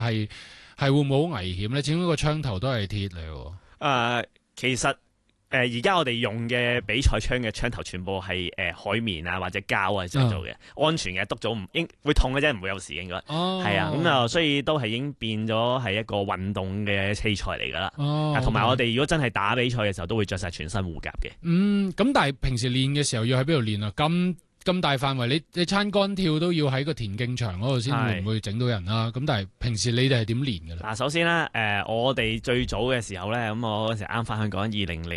係會唔會好危險咧？始終個槍頭都係鐵嚟喎。 其實而家我哋用嘅比賽槍嘅槍頭全部係海綿啊或者膠啊製造嘅，安全嘅，篤咗唔應會痛嘅啫，唔會有事應該。係啊，咁啊，所以都係已經變咗係一個運動嘅器材嚟㗎啦。同埋我哋如果真係打比賽嘅時候，都會着晒全身護甲嘅。 咁但係平時練嘅時候要喺邊度練啊？咁大範圍，你撐杆跳都要喺個田徑場嗰度先會唔會整到人啦？咁但係平時你哋係點練㗎咧？ 嗱，首先啦，我哋最早嘅時候咧，咁我嗰時啱翻香港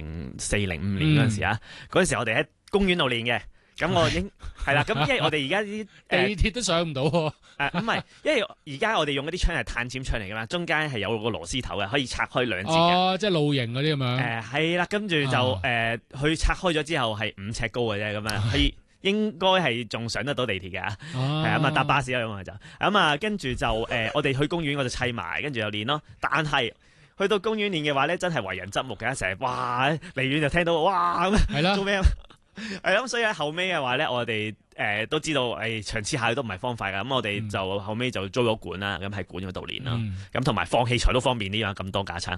2004-05年嗰陣時啊，嗰陣時我哋喺公園度練嘅。咁我已經係啦，咁因為我哋而家啲地鐵都上唔到喎。 唔係，因為而家我哋用嗰啲槍係碳纖槍嚟㗎嘛，中間係有個螺絲頭嘅，可以拆開兩節嘅。即係露營嗰啲咁樣。 係啦，跟住就佢拆開咗之後係5尺高嘅啫，咁樣可以。應該係仲上得到地鐵嘅，係咁啊搭巴士咁啊就咁啊，跟住就我哋去公園我就砌埋，跟住又練咯。但係去到公園練嘅話咧，真係為人側目嘅，成日哇離遠就聽到哇咁係啦， 做咩啊？係咁，所以喺後尾嘅話咧，我哋都知道長此下去都唔係方法㗎，咁我哋就後尾就租咗館啦，咁喺館嗰度練啦，咁同埋放器材都方便啲啊，咁多架撐。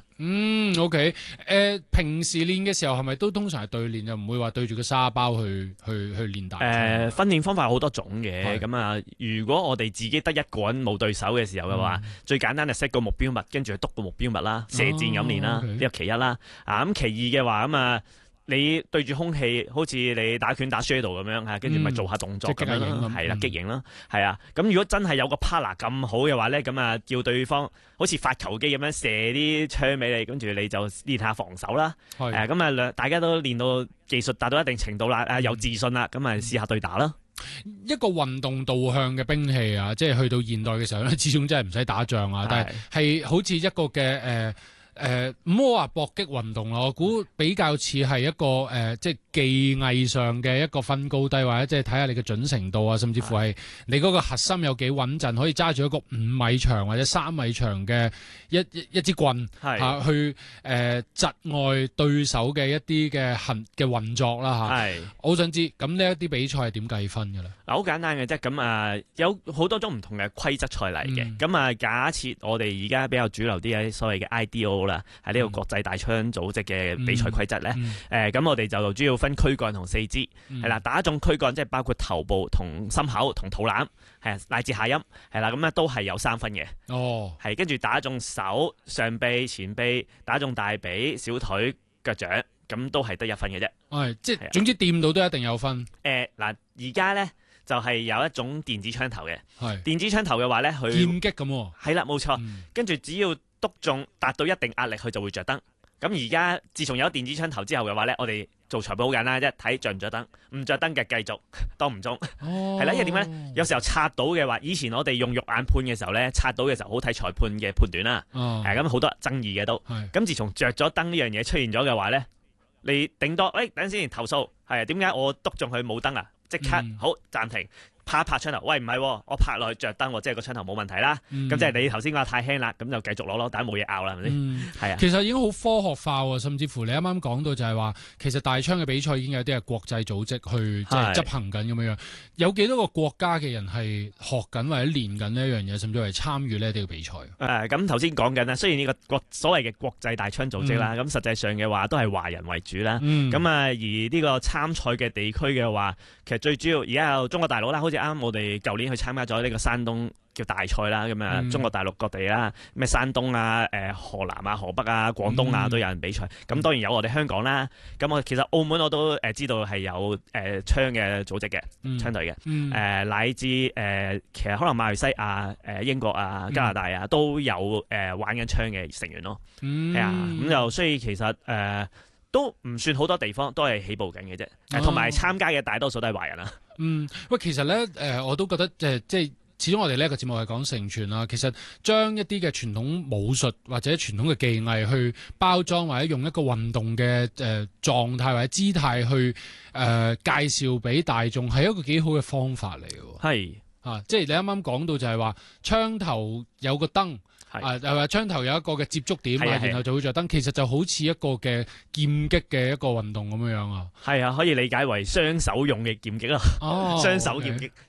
OK， 平時練嘅時候係咪都通常係對練，就唔會話對住個沙包去練大？ 訓練方法有好多種嘅，咁啊，如果我哋自己得一個人冇對手嘅時候嘅話，最簡單就 set 個目標物，跟住去篤個目標物啦，射箭咁練啦，呢個其一啦。咁其二嘅話咁啊。你對住空氣，好似你打拳打 shadow 咁樣，跟住咪做下動作咁樣咯，係啦，擊影啦，係啊。咁如果真係有個 partner 咁好嘅話咧，咁啊叫對方好似發球機咁樣射啲槍俾你，跟住你就練下防守啦。咁啊大家都練到技術達到一定程度啦，有自信啦，咁啊試下對打啦。 一個運動導向嘅兵器啊，即係去到現代嘅時候咧，始終真係唔使打仗啊，但係好似一個嘅唔好話搏擊運動咯，我估比較似係一個即係技藝上嘅一個分高低，或者即係睇下你嘅準程度啊，甚至乎係你嗰個核心有幾穩陣，可以揸住一個5米長或者3米長嘅一支棍去窒礙對手嘅一啲嘅運作啦嚇。我好想知咁呢一啲比賽係點計分㗎啦？ 嗱，好簡單嘅啫，咁有好多種唔同嘅規則賽例嘅，咁假設我哋而家比較主流啲嘅所謂嘅 IDO 啦，係呢個國際大槍組織嘅比賽規則咧，咁我哋就主要分軀幹同四肢，係啦，打中軀幹即係包括頭部同心口同肚腩，係乃至下陰，係啦，咁咧都係有3分嘅。係跟住打中手、上臂、前臂，打中大髀、小腿、腳掌，咁都係得1分嘅啫。 即係總之掂到都一定有分。 嗱，而家咧就係有一種電子槍頭嘅，電子槍頭嘅話咧，佢劍擊咁，係啦，冇錯。跟住只要篤中達到一定壓力，佢就會着燈。咁而家自從有電子槍頭之後嘅話咧，我哋做裁判好簡單啫，睇着唔着燈，唔着燈嘅繼續當唔中。係啦，因為點解咧？有時候擦到嘅話，以前我哋用肉眼判嘅時候咧，擦到嘅時候好睇裁判嘅判斷啦。咁好多爭議嘅都。咁自從着咗燈呢樣嘢出現咗嘅話咧，你頂多等陣先投訴，係點解我篤中佢冇燈啊？即刻好暫停。拍一拍槍頭，喂唔係，我拍落去着燈，即係個槍頭冇問題啦。咁即係你頭先話太輕啦，咁就繼續攞咯，大家冇嘢拗啦，係咪先？係啊。 其實已經好科學化喎，甚至乎你啱啱講到就係話，其實大槍嘅比賽已經有啲係國際組織去即係執行緊咁樣樣。有幾多個國家嘅人係學緊或者練緊呢一樣嘢，甚至係參與呢一啲嘅比賽？ 咁頭先講緊啦，雖然呢個所謂嘅國際大槍組織啦，咁實際上嘅話都係華人為主啦。咁而呢個參賽嘅地區嘅話，其實最主要而家有中國大陸啦，好似啱我哋舊年去參加咗呢個山東叫大賽啦，咁啊中國大陸各地啦，咩山東啊、河南啊、河北啊、廣東啊都有人比賽。咁當然有我哋香港啦。咁我其實澳門我都知道係有槍嘅組織嘅槍隊嘅，乃至其實可能馬來西亞、英國啊、加拿大啊都有玩緊槍嘅成員咯。係啊，咁就所以其實都唔算好多地方都係起步緊嘅啫，同埋參加嘅大多數都係華人啦。 喂，其實咧，我都覺得即係始終我哋呢一個節目係講承傳啦。其實將一啲嘅傳統武術或者傳統嘅技藝去包裝，或者用一個運動嘅狀態或者姿態去介紹俾大眾，係一個幾好嘅方法嚟嘅。係即係你啱啱講到就係話槍頭有個燈。又話槍頭有一個嘅接觸點，然後就會着燈，其實就好似一個嘅劍擊嘅一個運動咁樣啊。 係啊，可以理解為雙手用嘅劍擊咯。雙手劍擊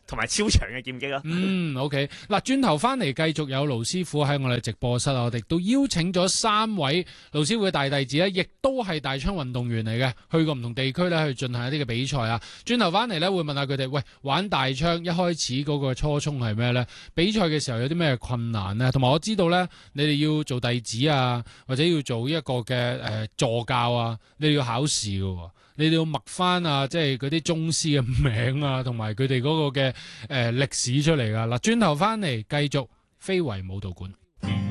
同埋超長嘅劍擊咯。 OK， 嗱，轉頭翻嚟繼續有盧師傅喺我哋直播室，我哋都邀請咗3位盧師傅嘅大弟子咧，亦都係大槍運動員嚟嘅，去過唔同地區咧去進行一啲嘅比賽啊。轉頭翻嚟咧會問下佢哋，喂，玩大槍一開始嗰個初衷係咩咧？比賽嘅時候有啲咩困難咧？同埋我知道咧，你哋要做弟子啊，或者要做一個嘅助教啊，你哋要考試嘅。你哋要默翻啊，即係嗰啲宗師嘅名啊，同埋佢哋嗰個嘅歷史出嚟噶。嗱，轉頭翻嚟繼續非遺舞蹈館。